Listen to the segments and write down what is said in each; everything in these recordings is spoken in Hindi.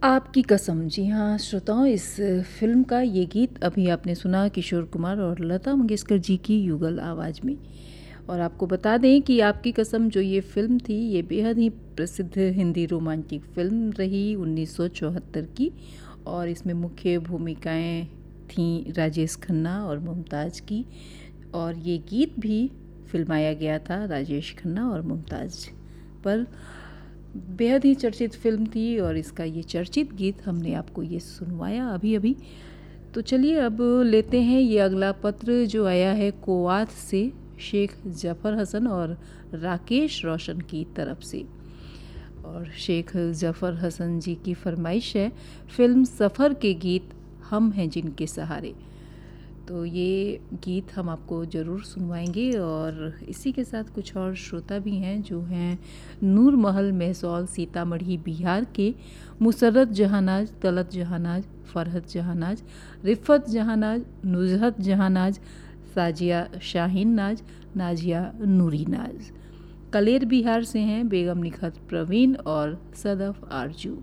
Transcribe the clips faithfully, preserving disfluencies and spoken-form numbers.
आपकी कसम। जी हाँ श्रोताओं, इस फ़िल्म का ये गीत अभी आपने सुना किशोर कुमार और लता मंगेशकर जी की युगल आवाज़ में। और आपको बता दें कि आपकी कसम जो ये फ़िल्म थी, ये बेहद ही प्रसिद्ध हिंदी रोमांटिक फ़िल्म रही उन्नीस सौ चौहत्तर की। और इसमें मुख्य भूमिकाएं थीं राजेश खन्ना और मुमताज़ की। और ये गीत भी फिल्माया गया था राजेश खन्ना और मुमताज़ पर। बेहद ही चर्चित फ़िल्म थी और इसका ये चर्चित गीत हमने आपको ये सुनवाया अभी अभी। तो चलिए अब लेते हैं ये अगला पत्र जो आया है कोवात से शेख जफ़र हसन और राकेश रोशन की तरफ से। और शेख जफ़र हसन जी की फरमाइश है फ़िल्म सफ़र के गीत हम हैं जिनके सहारे। तो ये गीत हम आपको ज़रूर सुनवाएंगे। और इसी के साथ कुछ और श्रोता भी हैं जो हैं नूर महल महसौल सीतामढ़ी बिहार के मुसर्रत जहानाज, तलत जहानाज, फ़रहत जहानाज, रिफ़त जहानाज, नुज़हत जहानाज, साजिया शाहीन नाज, नाजिया नूरी नाज। कलेर बिहार से हैं बेगम निखत प्रवीण और सदफ आरजू।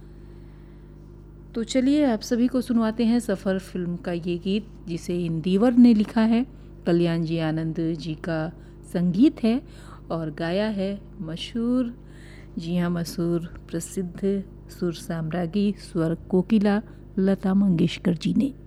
तो चलिए आप सभी को सुनवाते हैं सफ़र फिल्म का ये गीत जिसे इंदिवर ने लिखा है, कल्याण जी आनंद जी का संगीत है और गाया है मशहूर, जी हाँ मशहूर प्रसिद्ध सुर साम्राज्ञी स्वर कोकिला लता मंगेशकर जी ने।